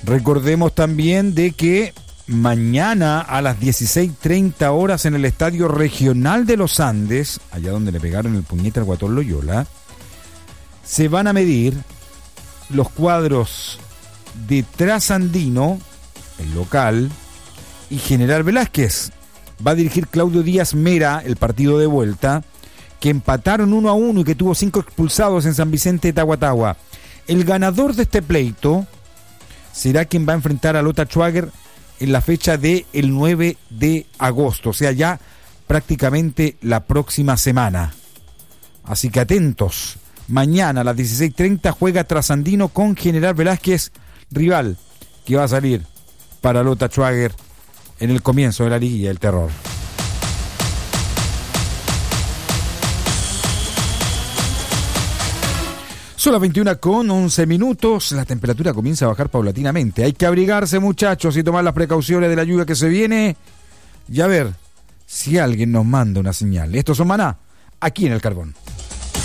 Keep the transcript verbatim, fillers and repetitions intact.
Recordemos también de que mañana a las dieciséis treinta horas en el Estadio Regional de los Andes, allá donde le pegaron el puñete al Guatón Loyola, se van a medir los cuadros de Trasandino, el local, y General Velázquez. Va a dirigir Claudio Díaz Mera el partido de vuelta, que empataron uno a uno y que tuvo cinco expulsados en San Vicente de Tahuatahua. El ganador de este pleito será quien va a enfrentar a Lota Schwager en la fecha del nueve de agosto, o sea, ya prácticamente la próxima semana. Así que atentos. Mañana a las dieciséis treinta juega Trasandino con General Velázquez, rival que va a salir para Lota Schwager en el comienzo de la liguilla del terror. Son las veintiuna con once minutos, la temperatura comienza a bajar paulatinamente. Hay que abrigarse, muchachos, y tomar las precauciones de la lluvia que se viene. Y a ver si alguien nos manda una señal. Estos son Maná, aquí en El Carbón.